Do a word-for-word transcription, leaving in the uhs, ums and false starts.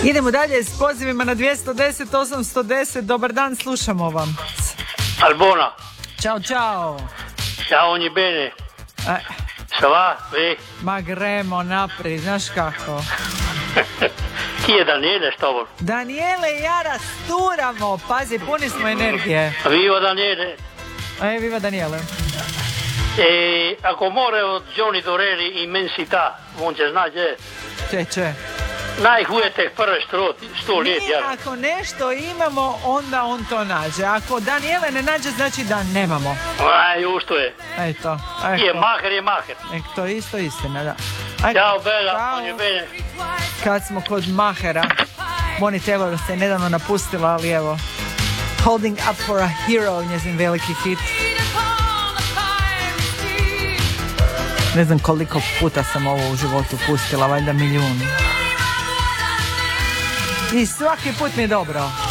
Idemo dalje s pozivima na dvjesto deset osamsto deset. Dobar dan, slušamo vam. Albona. Ciao ciao. Ciao ogni bene. Eh. Ça va? Vi? Ma gremo naprijed, znaš kako. Chi je Daniele s tobom? Daniele i ja rasturamo, pazi, puni smo energije. Viva Daniele. E, viva Daniele. E ako more od Johnny Dorelli immensità, on će znati je. Če, če. Najhuje tek prve sto, sto let, Mi ja. ako nešto imamo, onda on to nađe. Ako Daniele ne nađe, znači da nemamo. Aj, ušto je. Eto. Je maher, je maher. Nek, to je isto istina, da. Aj, Ćao, Bela, ciao. on je bene. Kad smo kod mahera, Bonnie Taylor se nedavno napustila, ali evo, Holding Up for a Hero, njezin veliki hit. Ne znam koliko puta sam ovo u životu pustila, valjda milijun. I svaki put mi je dobro.